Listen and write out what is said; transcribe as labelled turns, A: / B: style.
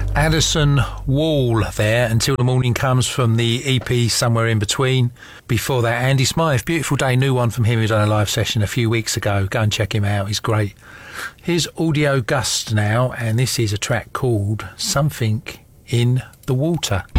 A: Addison Wall there, Until the Morning Comes, from the EP Somewhere in Between. Before that, Andy Smythe, Beautiful Day, new one from him. He done a live session a few weeks ago. Go and check him out, he's great. Here's Audio Gust now, and this is a track called Something in the Water.